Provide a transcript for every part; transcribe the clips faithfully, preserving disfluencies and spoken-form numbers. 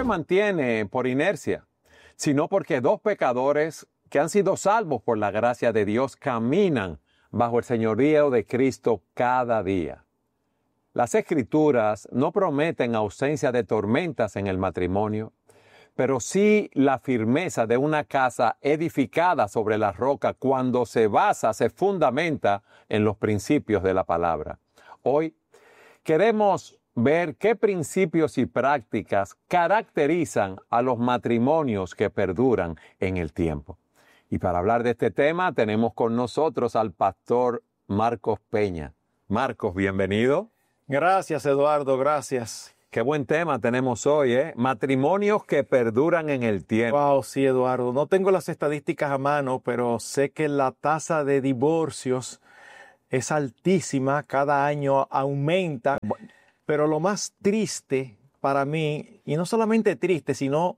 mantiene por inercia, sino porque dos pecadores que han sido salvos por la gracia de Dios caminan bajo el señorío de Cristo cada día. Las Escrituras no prometen ausencia de tormentas en el matrimonio, pero sí la firmeza de una casa edificada sobre la roca cuando se basa, se fundamenta en los principios de la palabra. Hoy queremos ver qué principios y prácticas caracterizan a los matrimonios que perduran en el tiempo. Y para hablar de este tema tenemos con nosotros al pastor Marcos Peña. Marcos, bienvenido. Gracias, Eduardo, gracias. Qué buen tema tenemos hoy, ¿eh? Matrimonios que perduran en el tiempo. Wow, sí, Eduardo. No tengo las estadísticas a mano, pero sé que la tasa de divorcios es altísima, cada año aumenta. Bueno. Pero lo más triste para mí, y no solamente triste, sino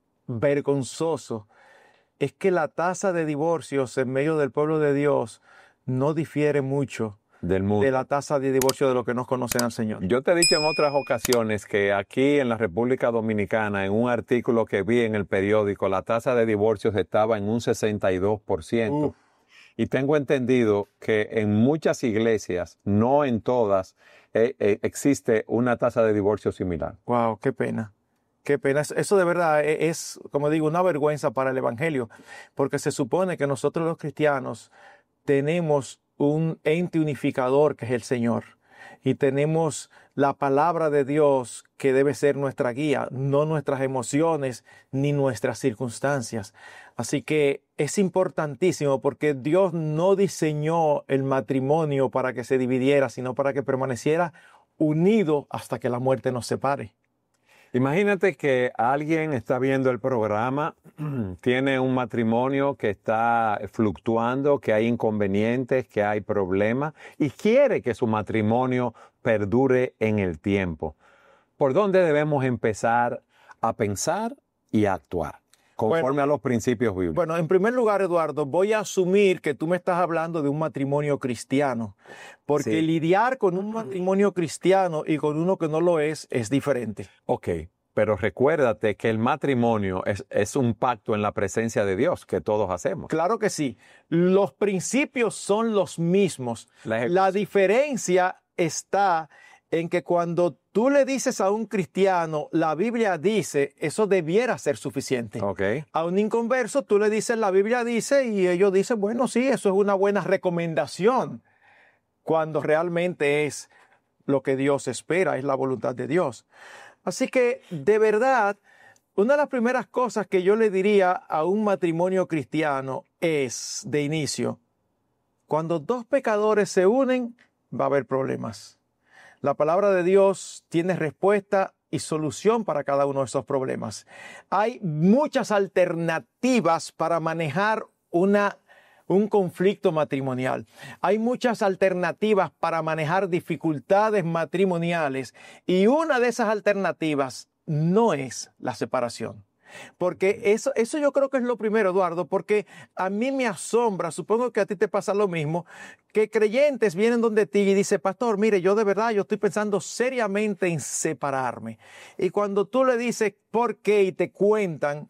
vergonzoso, es que la tasa de divorcios en medio del pueblo de Dios no difiere mucho Del mundo. de la tasa de divorcio de los que no conocen al Señor. Yo te he dicho en otras ocasiones que aquí en la República Dominicana, en un artículo que vi en el periódico, la tasa de divorcios estaba en un sesenta y dos por ciento. Uf. Y tengo entendido que en muchas iglesias, no en todas, eh, eh, existe una tasa de divorcio similar. Wow, qué pena. Qué pena. Eso de verdad es, como digo, una vergüenza para el Evangelio, porque se supone que nosotros los cristianos tenemos un ente unificador que es el Señor. Y tenemos la palabra de Dios que debe ser nuestra guía, no nuestras emociones ni nuestras circunstancias. Así que es importantísimo porque Dios no diseñó el matrimonio para que se dividiera, sino para que permaneciera unido hasta que la muerte nos separe. Imagínate que alguien está viendo el programa, tiene un matrimonio que está fluctuando, que hay inconvenientes, que hay problemas y quiere que su matrimonio perdure en el tiempo. ¿Por dónde debemos empezar a pensar y a actuar conforme bueno, a los principios bíblicos? Bueno, en primer lugar, Eduardo, voy a asumir que tú me estás hablando de un matrimonio cristiano, porque sí. Lidiar con un matrimonio cristiano y con uno que no lo es, es diferente. Ok, pero recuérdate que el matrimonio es, es un pacto en la presencia de Dios que todos hacemos. Claro que sí. Los principios son los mismos. La, la diferencia está en que cuando tú le dices a un cristiano, la Biblia dice, eso debiera ser suficiente. Okay. A un inconverso tú le dices, la Biblia dice, y ellos dicen, bueno, sí, eso es una buena recomendación, cuando realmente es lo que Dios espera, es la voluntad de Dios. Así que, de verdad, una de las primeras cosas que yo le diría a un matrimonio cristiano es, de inicio, cuando dos pecadores se unen, va a haber problemas. La palabra de Dios tiene respuesta y solución para cada uno de esos problemas. Hay muchas alternativas para manejar una, un conflicto matrimonial. Hay muchas alternativas para manejar dificultades matrimoniales y una de esas alternativas no es la separación. Porque eso, eso yo creo que es lo primero, Eduardo, porque a mí me asombra, supongo que a ti te pasa lo mismo, que creyentes vienen donde ti y dicen, pastor, mire, yo de verdad, yo estoy pensando seriamente en separarme. Y cuando tú le dices por qué y te cuentan,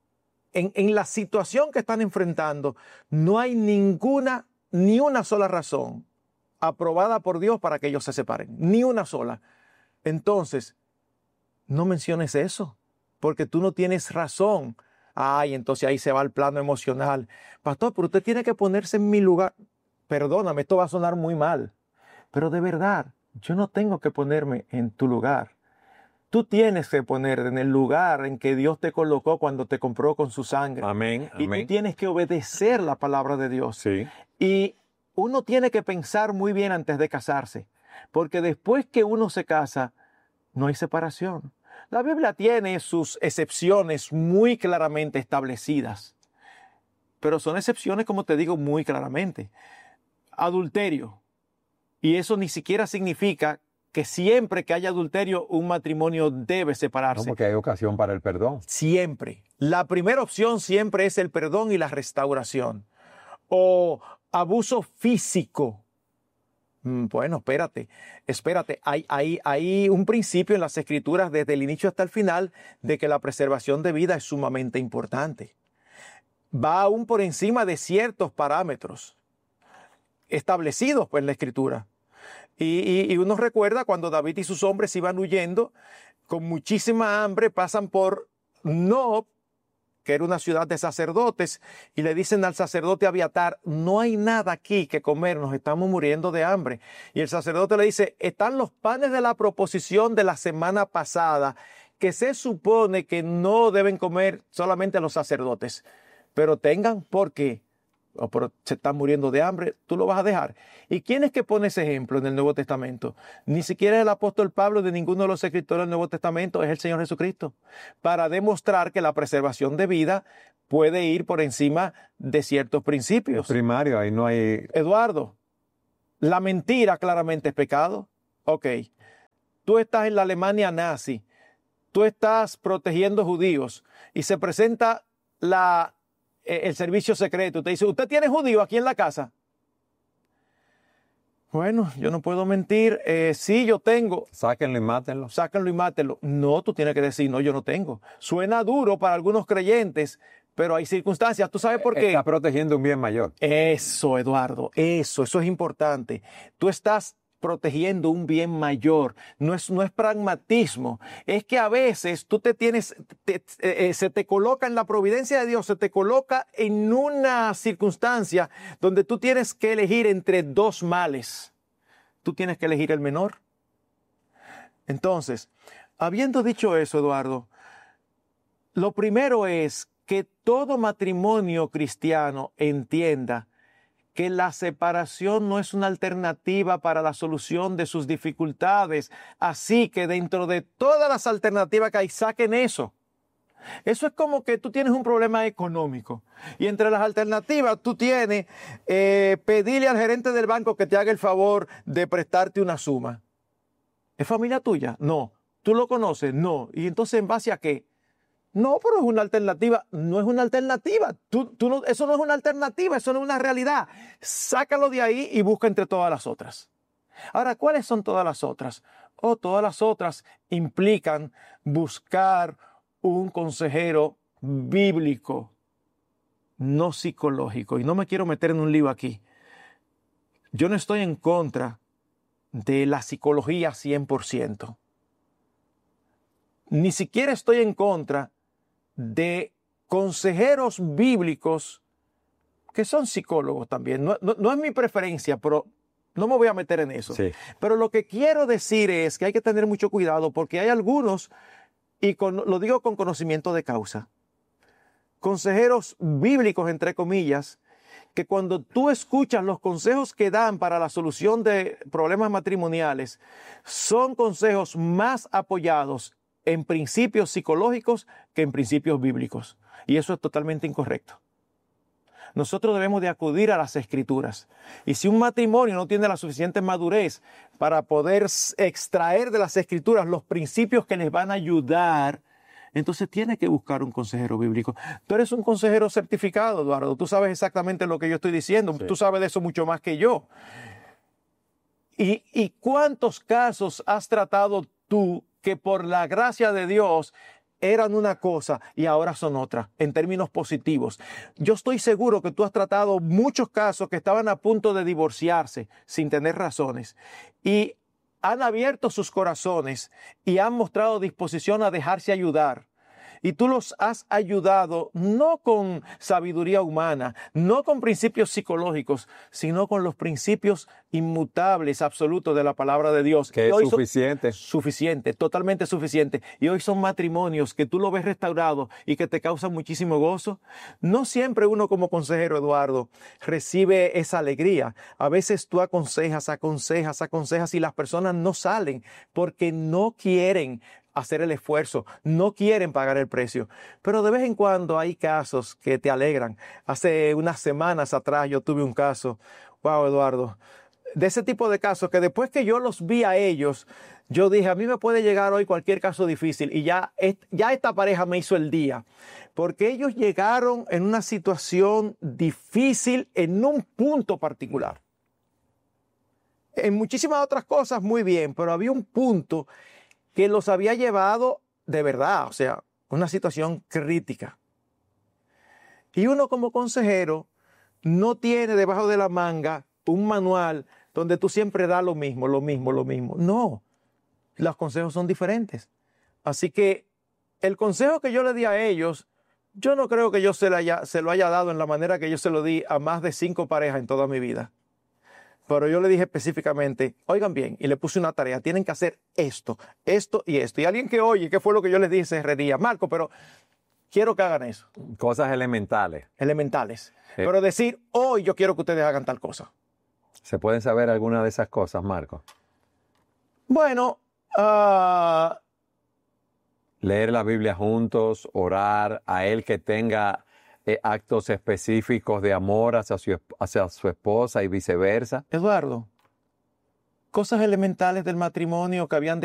en, en la situación que están enfrentando, no hay ninguna, ni una sola razón aprobada por Dios para que ellos se separen, ni una sola. Entonces, no menciones eso. Porque tú no tienes razón. Ay, entonces ahí se va el plano emocional. Pastor, pero usted tiene que ponerse en mi lugar. Perdóname, esto va a sonar muy mal. Pero de verdad, yo no tengo que ponerme en tu lugar. Tú tienes que ponerte en el lugar en que Dios te colocó cuando te compró con su sangre. Amén, y amén. tú tienes que obedecer la palabra de Dios. Sí. Y uno tiene que pensar muy bien antes de casarse. Porque después que uno se casa, no hay separación. La Biblia tiene sus excepciones muy claramente establecidas, pero son excepciones, como te digo, muy claramente. Adulterio. Y eso ni siquiera significa que siempre que haya adulterio, un matrimonio debe separarse. No, porque hay ocasión para el perdón. Siempre. La primera opción siempre es el perdón y la restauración. O abuso físico. Bueno, espérate, espérate. Hay, hay, hay un principio en las Escrituras desde el inicio hasta el final de que la preservación de vida es sumamente importante. Va aún por encima de ciertos parámetros establecidos pues, en la Escritura. Y, y, y uno recuerda cuando David y sus hombres iban huyendo con muchísima hambre, pasan por Nob, que era una ciudad de sacerdotes, y le dicen al sacerdote Abiatar, no hay nada aquí que comer, nos estamos muriendo de hambre. Y el sacerdote le dice, están los panes de la proposición de la semana pasada, que se supone que no deben comer solamente los sacerdotes, pero tengan porque oh, pero se están muriendo de hambre, tú lo vas a dejar. ¿Y quién es que pone ese ejemplo en el Nuevo Testamento? Ni siquiera el apóstol Pablo de ninguno de los escritores del Nuevo Testamento, es el Señor Jesucristo, para demostrar que la preservación de vida puede ir por encima de ciertos principios. Primario, ahí no hay... Eduardo, la mentira claramente es pecado. Ok, tú estás en la Alemania nazi, tú estás protegiendo judíos y se presenta la... el servicio secreto, te dice, ¿usted tiene judío aquí en la casa? Bueno, yo no puedo mentir, eh, sí, yo tengo. Sáquenlo y mátenlo. Sáquenlo y mátenlo. No, tú tienes que decir, no, yo no tengo. Suena duro para algunos creyentes, pero hay circunstancias. ¿Tú sabes por qué? Está protegiendo un bien mayor. Eso, Eduardo, eso, eso es importante. Tú estás protegiendo un bien mayor, no es, no es pragmatismo, es que a veces tú te tienes, te, eh, se te coloca en la providencia de Dios, se te coloca en una circunstancia donde tú tienes que elegir entre dos males, tú tienes que elegir el menor. Entonces, habiendo dicho eso, Eduardo, lo primero es que todo matrimonio cristiano entienda que la separación no es una alternativa para la solución de sus dificultades. Así que dentro de todas las alternativas que hay, saquen eso. Eso es como que tú tienes un problema económico y entre las alternativas tú tienes eh, pedirle al gerente del banco que te haga el favor de prestarte una suma. ¿Es familia tuya? No. ¿Tú lo conoces? No. ¿Y entonces en base a qué? No, pero es una alternativa. No es una alternativa. Tú, tú no, eso no es una alternativa, eso no es una realidad. Sácalo de ahí y busca entre todas las otras. Ahora, ¿cuáles son todas las otras? Oh, todas las otras implican buscar un consejero bíblico, no psicológico. Y no me quiero meter en un lío aquí. Yo no estoy en contra de la psicología cien por ciento. Ni siquiera estoy en contra de consejeros bíblicos que son psicólogos también. No, no, no es mi preferencia, pero no me voy a meter en eso. Sí. Pero lo que quiero decir es que hay que tener mucho cuidado porque hay algunos, y con, lo digo con conocimiento de causa, consejeros bíblicos, entre comillas, que cuando tú escuchas los consejos que dan para la solución de problemas matrimoniales, son consejos más apoyados en principios psicológicos que en principios bíblicos. Y eso es totalmente incorrecto. Nosotros debemos de acudir a las Escrituras. Y si un matrimonio no tiene la suficiente madurez para poder extraer de las Escrituras los principios que les van a ayudar, entonces tiene que buscar un consejero bíblico. Tú eres un consejero certificado, Eduardo. Tú sabes exactamente lo que yo estoy diciendo. Sí. Tú sabes de eso mucho más que yo. ¿Y, y cuántos casos has tratado tú que por la gracia de Dios eran una cosa y ahora son otra, en términos positivos? Yo estoy seguro que tú has tratado muchos casos que estaban a punto de divorciarse sin tener razones y han abierto sus corazones y han mostrado disposición a dejarse ayudar. Y tú los has ayudado no con sabiduría humana, no con principios psicológicos, sino con los principios inmutables, absolutos de la palabra de Dios. Que es suficiente. Suficiente, totalmente suficiente. Y hoy son matrimonios que tú lo ves restaurados y que te causan muchísimo gozo. No siempre uno como consejero, Eduardo, recibe esa alegría. A veces tú aconsejas, aconsejas, aconsejas y las personas no salen porque no quieren hacer el esfuerzo, no quieren pagar el precio, pero de vez en cuando hay casos que te alegran. Hace unas semanas atrás yo tuve un caso, wow, Eduardo, de ese tipo de casos que después que yo los vi a ellos, yo dije, a mí me puede llegar hoy cualquier caso difícil y ya, ya esta pareja me hizo el día, porque ellos llegaron en una situación difícil en un punto particular. En muchísimas otras cosas muy bien, pero había un punto que los había llevado de verdad, o sea, una situación crítica. Y uno como consejero no tiene debajo de la manga un manual donde tú siempre das lo mismo, lo mismo, lo mismo. No, los consejos son diferentes. Así que el consejo que yo le di a ellos, yo no creo que yo se, le haya, se lo haya dado en la manera que yo se lo di a más de cinco parejas en toda mi vida. Pero yo le dije específicamente, oigan bien, y le puse una tarea, tienen que hacer esto, esto y esto. Y alguien que oye, ¿qué fue lo que yo les dije? Se reiría, Marco, pero quiero que hagan eso. Cosas elementales. Elementales. Sí. Pero decir, hoy yo quiero que ustedes hagan tal cosa. ¿Se pueden saber alguna de esas cosas, Marco? Bueno, uh, leer la Biblia juntos, orar, a él que tenga eh, actos específicos de amor hacia su, hacia su esposa y viceversa. Eduardo, cosas elementales del matrimonio que habían de